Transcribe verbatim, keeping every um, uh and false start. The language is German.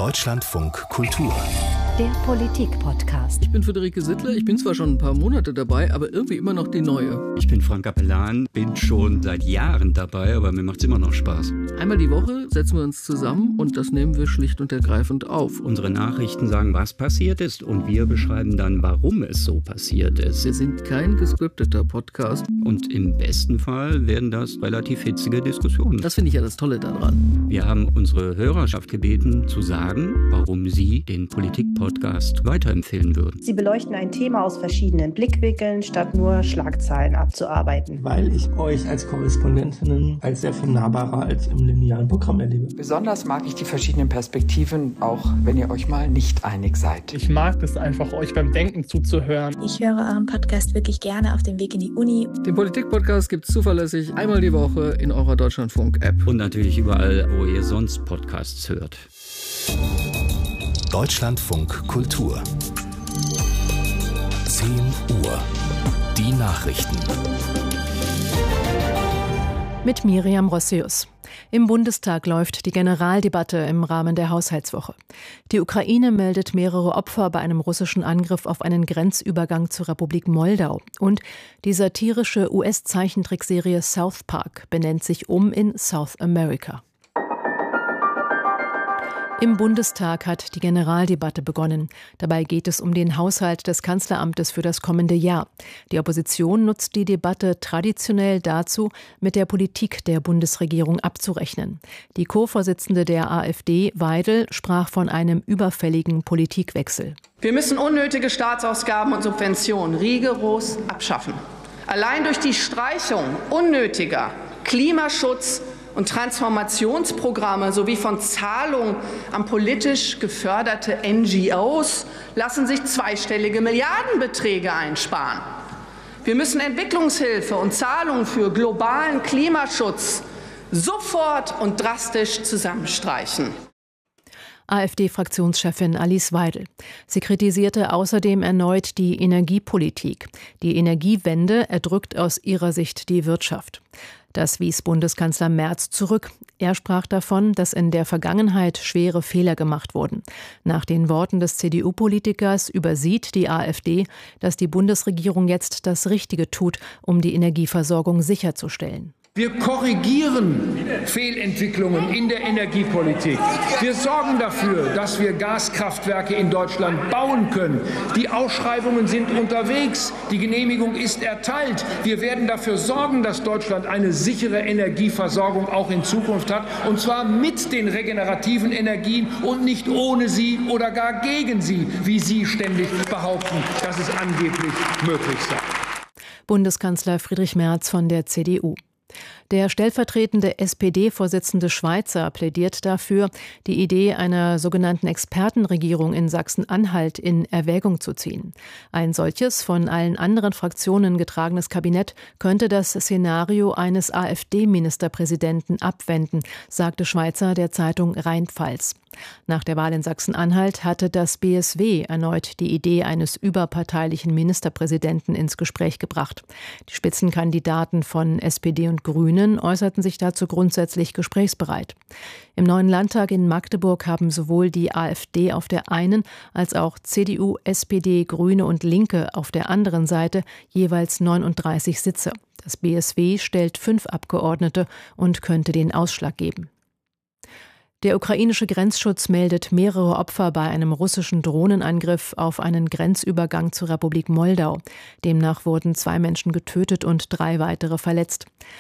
Deutschlandfunk Kultur. Der Politik-Podcast. Ich bin Friederike Sittler, ich bin zwar schon ein paar Monate dabei, aber irgendwie immer noch die Neue. Ich bin Frank Capellan, bin schon seit Jahren dabei, aber mir macht es immer noch Spaß. Einmal die Woche setzen wir uns zusammen und das nehmen wir schlicht und ergreifend auf. Unsere Nachrichten sagen, was passiert ist, und wir beschreiben dann, warum es so passiert ist. Wir sind kein gescripteter Podcast. Und im besten Fall werden das relativ hitzige Diskussionen. Das finde ich ja das Tolle daran. Wir haben unsere Hörerschaft gebeten, zu sagen, warum sie den Politik-Podcast weiterempfehlen würden. Sie beleuchten ein Thema aus verschiedenen Blickwinkeln, statt nur Schlagzeilen abzuarbeiten. Weil ich euch als Korrespondentinnen als sehr viel nahbarer als im linearen Programm erlebe. Besonders mag ich die verschiedenen Perspektiven, auch wenn ihr euch mal nicht einig seid. Ich mag es einfach, euch beim Denken zuzuhören. Ich höre euren Podcast wirklich gerne auf dem Weg in die Uni. Den Politik-Podcast gibt es zuverlässig einmal die Woche in eurer Deutschlandfunk-App. Und natürlich überall, wo ihr sonst Podcasts hört. Deutschlandfunk Kultur. zehn Uhr. Die Nachrichten. Mit Miriam Rossius. Im Bundestag läuft die Generaldebatte im Rahmen der Haushaltswoche. Die Ukraine meldet mehrere Opfer bei einem russischen Angriff auf einen Grenzübergang zur Republik Moldau. Und die satirische U S-Zeichentrickserie South Park benennt sich um in South America. Im Bundestag hat die Generaldebatte begonnen. Dabei geht es um den Haushalt des Kanzleramtes für das kommende Jahr. Die Opposition nutzt die Debatte traditionell dazu, mit der Politik der Bundesregierung abzurechnen. Die Co-Vorsitzende der AfD, Weidel, sprach von einem überfälligen Politikwechsel. Wir müssen unnötige Staatsausgaben und Subventionen rigoros abschaffen. Allein durch die Streichung unnötiger Klimaschutz- und Transformationsprogramme sowie von Zahlungen an politisch geförderte N G Os lassen sich zweistellige Milliardenbeträge einsparen. Wir müssen Entwicklungshilfe und Zahlungen für globalen Klimaschutz sofort und drastisch zusammenstreichen. AfD-Fraktionschefin Alice Weidel. Sie kritisierte außerdem erneut die Energiepolitik. Die Energiewende erdrückt aus ihrer Sicht die Wirtschaft. Das wies Bundeskanzler Merz zurück. Er sprach davon, dass in der Vergangenheit schwere Fehler gemacht wurden. Nach den Worten des C D U-Politikers übersieht die AfD, dass die Bundesregierung jetzt das Richtige tut, um die Energieversorgung sicherzustellen. Wir korrigieren Fehlentwicklungen in der Energiepolitik. Wir sorgen dafür, dass wir Gaskraftwerke in Deutschland bauen können. Die Ausschreibungen sind unterwegs. Die Genehmigung ist erteilt. Wir werden dafür sorgen, dass Deutschland eine sichere Energieversorgung auch in Zukunft hat. Und zwar mit den regenerativen Energien und nicht ohne sie oder gar gegen sie, wie Sie ständig behaupten, dass es angeblich möglich sei. Bundeskanzler Friedrich Merz von der C D U. Der stellvertretende S P D-Vorsitzende Schweizer plädiert dafür, die Idee einer sogenannten Expertenregierung in Sachsen-Anhalt in Erwägung zu ziehen. Ein solches, von allen anderen Fraktionen getragenes Kabinett könnte das Szenario eines AfD-Ministerpräsidenten abwenden, sagte Schweizer der Zeitung Rheinpfalz. Nach der Wahl in Sachsen-Anhalt hatte das B S W erneut die Idee eines überparteilichen Ministerpräsidenten ins Gespräch gebracht. Die Spitzenkandidaten von S P D und Grünen äußerten sich dazu grundsätzlich gesprächsbereit. Im neuen Landtag in Magdeburg haben sowohl die AfD auf der einen als auch C D U, S P D, Grüne und Linke auf der anderen Seite jeweils neununddreißig Sitze. Das B S W stellt fünf Abgeordnete und könnte den Ausschlag geben. Der ukrainische Grenzschutz meldet mehrere Opfer bei einem russischen Drohnenangriff auf einen Grenzübergang zur Republik Moldau. Demnach wurden zwei Menschen getötet und drei weitere verletzt.